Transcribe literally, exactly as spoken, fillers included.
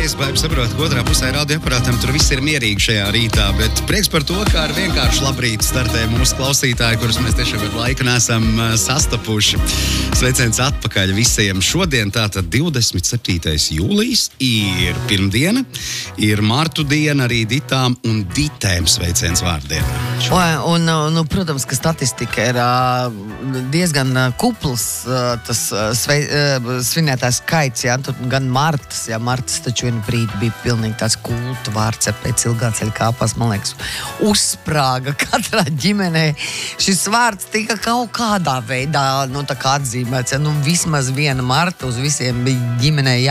es baigi saprotu, ka otrā pusē radioaparātam tur viss ir mierīgi šajā rītā, bet prieks par to, kā ar vienkārši labrīt startē mūsu klausītāji, kurus mēs tiešām ar laiku nesam sastapuši. Sveiciens atpakaļ visiem. Šodien tātad divdesmit septītais jūlijas ir pirmdiena, ir Martu diena arī Ditām un Ditēm sveiciens vārdienā. Un, un, nu, protams, ka statistika ir diezgan kupls tas svei, svinētājs skaits, jā, tur gan Martas, jā, Martas taču vienu brīdi bija pilnīgi tāds kultu vārds, pēc ilgā ceļa kāpās, man liekas, uzsprāga katrā ģimenē. Šis vārds tika kaut kādā veidā, nu, tā kā atzīmēts, ja, nu, vismaz viena Marta uz visiem bija ģimenē jā.